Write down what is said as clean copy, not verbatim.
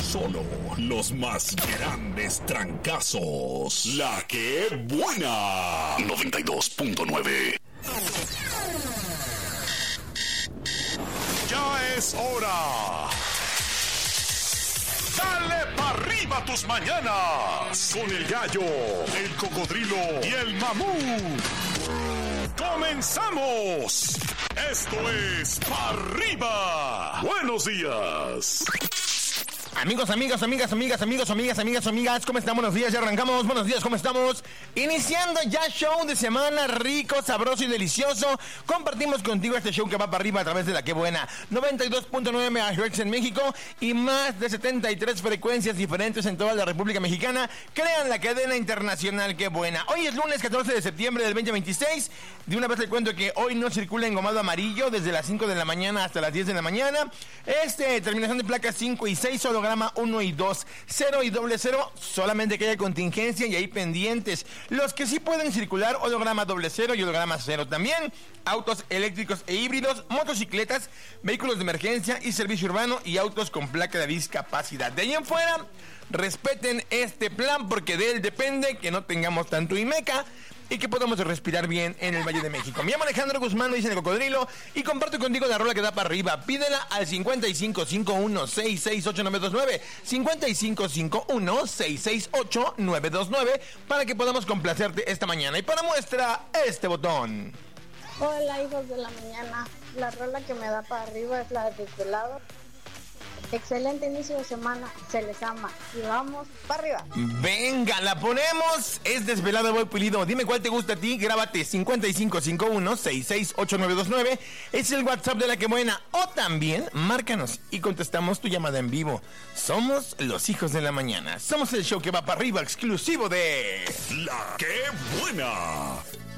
Solo los más grandes trancazos. La que buena. 92.9. Ya es hora. Dale pa' arriba tus mañanas. Con el gallo, el cocodrilo y el mamut. ¡Comenzamos! Esto es Pa' Arriba. Buenos días. Amigos, amigas, ¿cómo están? Buenos días, ya arrancamos. Buenos días, ¿cómo estamos? Iniciando ya show de semana rico, sabroso y delicioso. Compartimos contigo este show que va para arriba a través de la que buena 92.9 MHz en México y más de 73 frecuencias diferentes en toda la República Mexicana. Crean la cadena internacional que buena. Hoy es lunes 14 de septiembre del 2026. De una vez les cuento que hoy no circula engomado amarillo desde las 5 de la mañana hasta las 10 de la mañana. Terminación de placas 5 y 6, holograma 1 y 2, 0 y 00, solamente que haya contingencia y ahí pendientes. Los que sí pueden circular, holograma 00 y holograma 0 también. Autos eléctricos e híbridos, motocicletas, vehículos de emergencia y servicio urbano y autos con placa de discapacidad. De ahí en fuera, respeten este plan porque de él depende que no tengamos tanto IMECA y que podamos respirar bien en el Valle de México. Me llamo Alejandro Guzmán, me dicen el cocodrilo, y comparto contigo la rola que da para arriba. Pídela al 5551-668-929, 5551-668-929, para que podamos complacerte esta mañana. Y para muestra, este botón. Hola, hijos de la mañana. La rola que me da para arriba es la de Desvelado. Excelente inicio de semana, se les ama y vamos para arriba. Venga, la ponemos. Es Desvelado Boy Pulido. Dime cuál te gusta a ti, grábate 5551-668-929. Es el WhatsApp de la que buena. O también márcanos y contestamos tu llamada en vivo. Somos los hijos de la mañana. Somos el show que va para arriba, exclusivo de La que buena.